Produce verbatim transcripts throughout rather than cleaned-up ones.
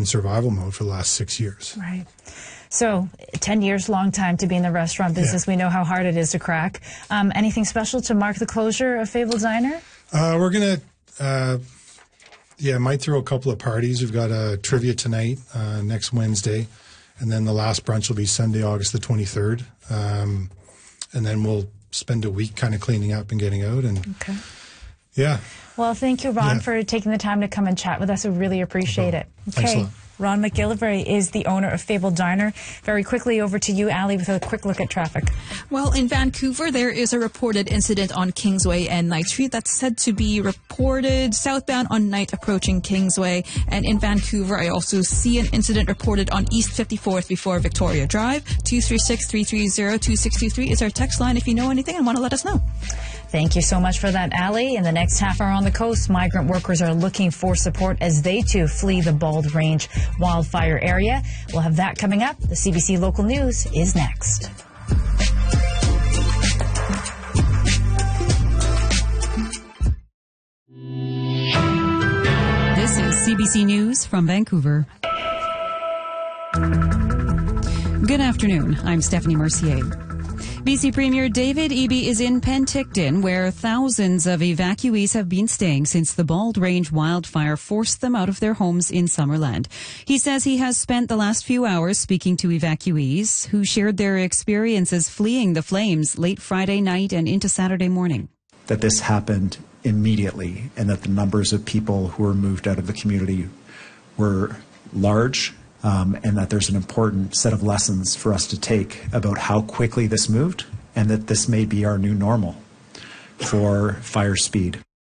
in survival mode for the last six years. Right. So, ten years, long time to be in the restaurant business. Yeah. We know how hard it is to crack. Um, anything special to mark the closure of Fable Diner? Uh, we're going to, uh, yeah, might throw a couple of parties. We've got a trivia tonight, uh, next Wednesday. And then the last brunch will be Sunday, August the twenty-third. Um, and then we'll spend a week kind of cleaning up and getting out. And okay. Yeah. Well, thank you, Ron, yeah. for taking the time to come and chat with us. We really appreciate it. Okay. Thanks a lot. Ron McGillivray is the owner of Fable Diner. Very quickly over to you, Ali, with a quick look at traffic. Well, in Vancouver, there is a reported incident on Kingsway and Knight Street that's said to be reported southbound on Knight approaching Kingsway. And in Vancouver, I also see an incident reported on East fifty-fourth before Victoria Drive. two three six, three three zero, two six two three is our text line if you know anything and want to let us know. Thank you so much for that, Ali. In the next half hour on the coast, migrant workers are looking for support as they too flee the Bald Range wildfire area. We'll have that coming up. The C B C Local News is next. This is C B C News from Vancouver. Good afternoon. I'm Stephanie Mercier. B C Premier David Eby is in Penticton, where thousands of evacuees have been staying since the Bald Range wildfire forced them out of their homes in Summerland. He says he has spent the last few hours speaking to evacuees who shared their experiences fleeing the flames late Friday night and into Saturday morning. That this happened immediately and that the numbers of people who were moved out of the community were large. Um, and that there's an important set of lessons for us to take about how quickly this moved and that this may be our new normal for fire speed.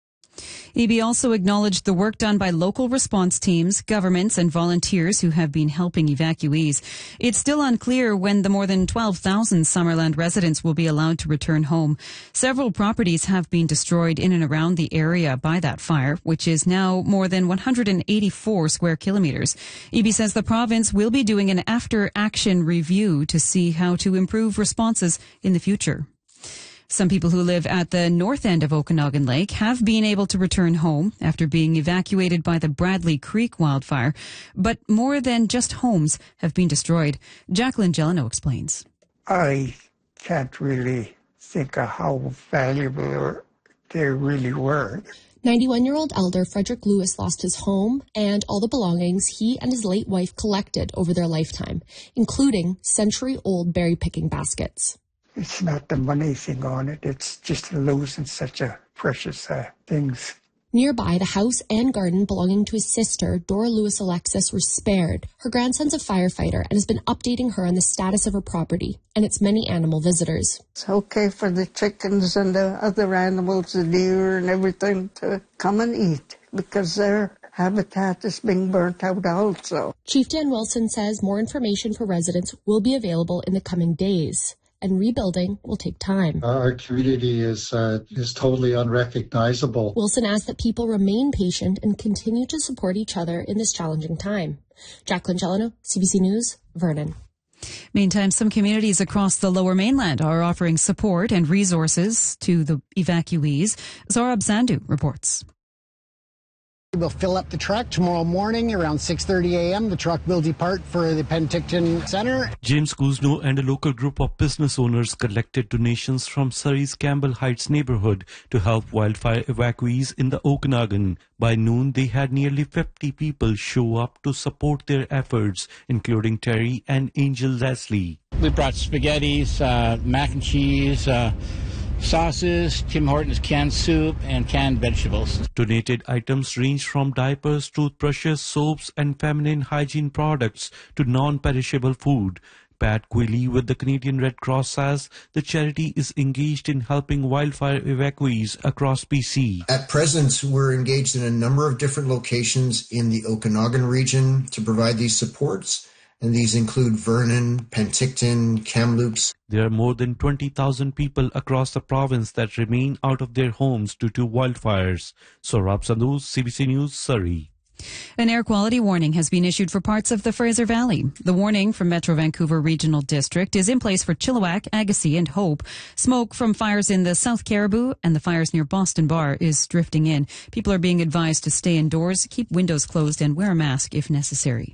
Eby also acknowledged the work done by local response teams, governments and volunteers who have been helping evacuees. It's still unclear when the more than twelve thousand Summerland residents will be allowed to return home. Several properties have been destroyed in and around the area by that fire, which is now more than one hundred eighty-four square kilometers. Eby says the province will be doing an after-action review to see how to improve responses in the future. Some people who live at the north end of Okanagan Lake have been able to return home after being evacuated by the Bradley Creek wildfire. But more than just homes have been destroyed. Jacqueline Gelano explains. I can't really think of how valuable they really were. ninety-one-year-old elder Frederick Lewis lost his home and all the belongings he and his late wife collected over their lifetime, including century-old berry-picking baskets. It's not the money thing on it. It's just losing such a precious uh, things. Nearby, the house and garden belonging to his sister, Dora Lewis Alexis, were spared. Her grandson's a firefighter and has been updating her on the status of her property and its many animal visitors. It's okay for the chickens and the other animals, the deer and everything, to come and eat because their habitat is being burnt out also. Chief Dan Wilson says more information for residents will be available in the coming days. And rebuilding will take time. Our community is uh, is totally unrecognizable. Wilson asked that people remain patient and continue to support each other in this challenging time. Jacqueline Gelano, C B C News, Vernon. Meantime, some communities across the Lower Mainland are offering support and resources to the evacuees. Zorab Sandhu reports. We'll fill up the truck tomorrow morning around six thirty a.m. The truck will depart for the Penticton Centre. James Kuzno and a local group of business owners collected donations from Surrey's Campbell Heights neighborhood to help wildfire evacuees in the Okanagan. By noon, they had nearly fifty people show up to support their efforts, including Terry and Angel Leslie. We brought spaghettis, uh, mac and cheese, uh, sauces, Tim Hortons canned soup, and canned vegetables. Donated items range from diapers, toothbrushes, soaps, and feminine hygiene products to non-perishable food. Pat Quilly with the Canadian Red Cross says the charity is engaged in helping wildfire evacuees across B C. At present, we're engaged in a number of different locations in the Okanagan region to provide these supports. And these include Vernon, Penticton, Kamloops. There are more than twenty thousand people across the province that remain out of their homes due to wildfires. Zorab Sandhu, C B C News, Surrey. An air quality warning has been issued for parts of the Fraser Valley. The warning from Metro Vancouver Regional District is in place for Chilliwack, Agassiz and Hope. Smoke from fires in the South Caribou and the fires near Boston Bar is drifting in. People are being advised to stay indoors, keep windows closed and wear a mask if necessary.